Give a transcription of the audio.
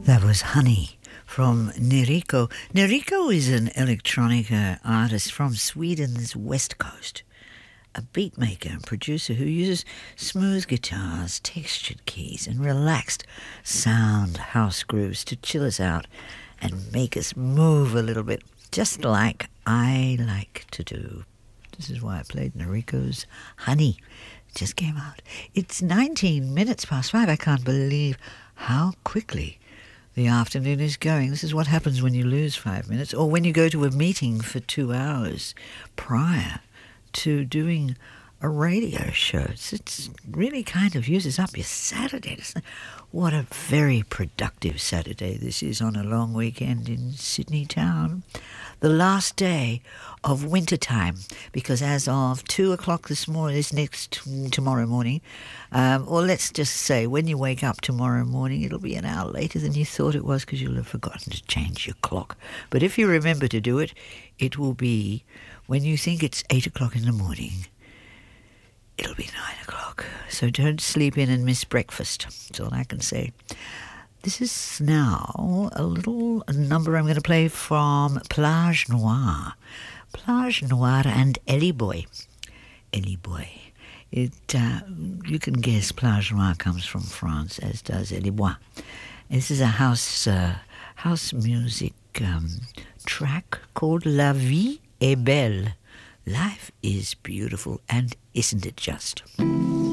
That was Honey from Neriko. Neriko is an electronica artist from Sweden's west coast, a beatmaker and producer who uses smooth guitars, textured keys, and relaxed sound house grooves to chill us out and make us move a little bit, just like I like to do. This is why I played Neriko's Honey. It just came out. It's 19 minutes past 5. I can't believe how quickly the afternoon is going. This is what happens when you lose 5 minutes, or when you go to a meeting for 2 hours prior to doing a radio show. It's really kind of uses up your Saturday. What a very productive Saturday this is on a long weekend in Sydney town. The last day of winter time, because as of 2 o'clock tomorrow morning, or let's just say when you wake up tomorrow morning, it'll be an hour later than you thought it was because you'll have forgotten to change your clock. But if you remember to do it, it will be when you think it's 8 o'clock in the morning. It'll be 9 o'clock. So don't sleep in and miss breakfast. That's all I can say. This is now a number I'm going to play from Plage Noire. Plage Noire and Ellie Boy. Ellie Boy. You can guess Plage Noire comes from France, as does Ellie Boy. This is a house music track called La Vie est Belle. Life is beautiful, and isn't it just?